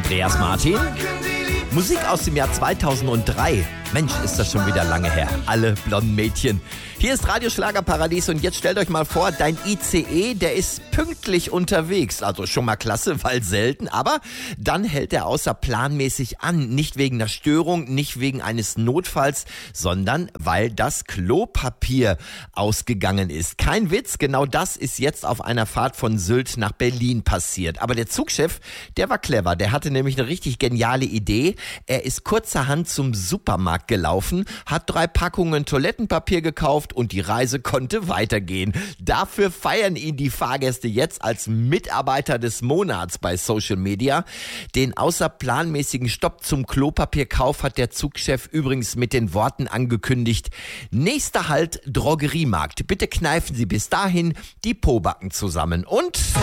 Andreas Martin. Musik aus dem Jahr 2003. Mensch, ist das schon wieder lange her. Alle blonden Mädchen. Hier ist Radio Schlagerparadies und jetzt stellt euch mal vor, dein ICE, der ist pünktlich unterwegs. Also schon mal klasse, weil selten. Aber dann hält er außerplanmäßig an. Nicht wegen einer Störung, nicht wegen eines Notfalls, sondern weil das Klopapier ausgegangen ist. Kein Witz, genau das ist jetzt auf einer Fahrt von Sylt nach Berlin passiert. Aber der Zugchef, der war clever. Der hatte nämlich eine richtig geniale Idee. Er ist kurzerhand zum Supermarkt gelaufen, hat 3 Packungen Toilettenpapier gekauft und die Reise konnte weitergehen. Dafür feiern ihn die Fahrgäste jetzt als Mitarbeiter des Monats bei Social Media. Den außerplanmäßigen Stopp zum Klopapierkauf hat der Zugchef übrigens mit den Worten angekündigt: Nächster Halt, Drogeriemarkt. Bitte kneifen Sie bis dahin die Pobacken zusammen. Und